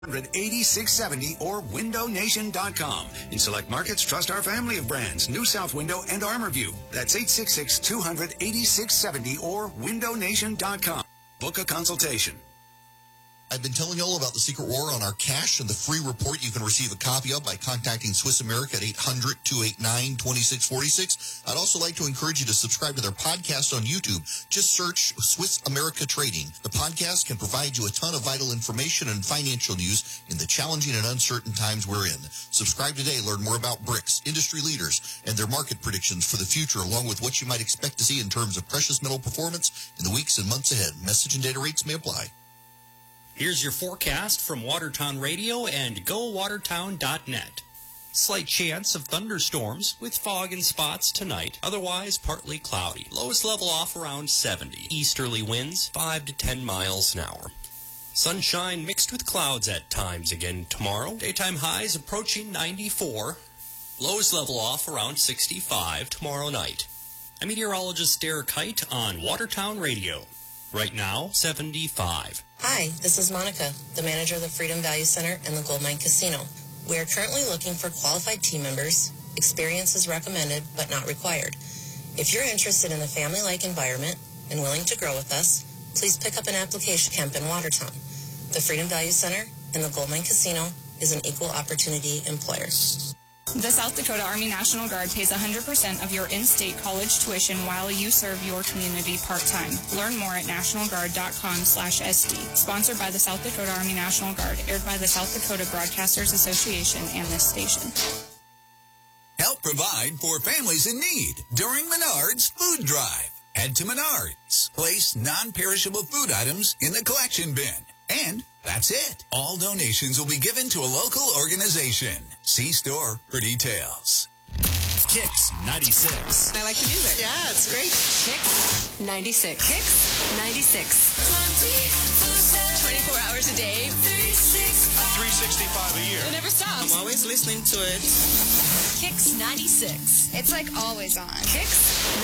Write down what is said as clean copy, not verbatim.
8670 or windownation.com. In select markets, trust our family of brands, New South Window and ArmorView. That's 866-200-8670 or windownation.com. Book a consultation. I've been telling you all about the secret war on our cash and the free report you can receive a copy of by contacting Swiss America at 800-289-2646. I'd also like to encourage you to subscribe to their podcast on YouTube. Just search Swiss America Trading. The podcast can provide you a ton of vital information and financial news in the challenging and uncertain times we're in. Subscribe today. Learn more about BRICS, industry leaders, and their market predictions for the future, along with what you might expect to see in terms of precious metal performance in the weeks and months ahead. Message and data rates may apply. Here's your forecast from Watertown Radio and GoWatertown.net. Slight chance of thunderstorms with fog and spots tonight. Otherwise, partly cloudy. Lowest level off around 70. Easterly winds 5 to 10 miles an hour. Sunshine mixed with clouds at times again tomorrow. Daytime highs approaching 94. Lowest level off around 65 tomorrow night. I'm meteorologist Derek Height on Watertown Radio. Right now, 75. Hi, this is Monica, the manager of the Freedom Value Center and the Gold Mine Casino. We are currently looking for qualified team members. Experience is recommended, but not required. If you're interested in a family-like environment and willing to grow with us, please pick up an application camp in Watertown. The Freedom Value Center and the Gold Mine Casino is an equal opportunity employer. The South Dakota Army National Guard pays 100% of your in-state college tuition while you serve your community part-time. Learn more at nationalguard.com/SD. Sponsored by the South Dakota Army National Guard. Aired by the South Dakota Broadcasters Association and this station. Help provide for families in need during Menards Food Drive. Head to Menards. Place non-perishable food items in the collection bin. And that's it. All donations will be given to a local organization. See store for details. Kicks 96. I like the music. Yeah, it's great. Kicks 96. Kicks 96. 24 hours a day. 365 a year. It never stops. I'm always listening to it. Kicks 96. It's like always on. Kicks